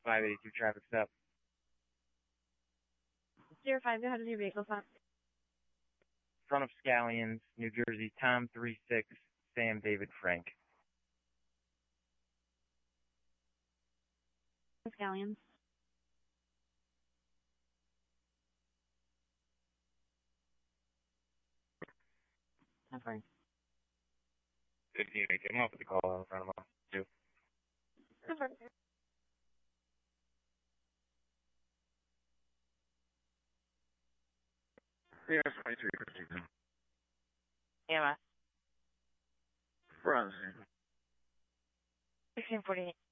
582 traffic stop. 05, go ahead with your vehicle stop. Front of Scallions, New Jersey, Tom 36, Sam David Frank. Scallions. How far? 15, I came off with the call in front of us, too. How far? Yeah, 23, 15. Yeah, Front. 1648.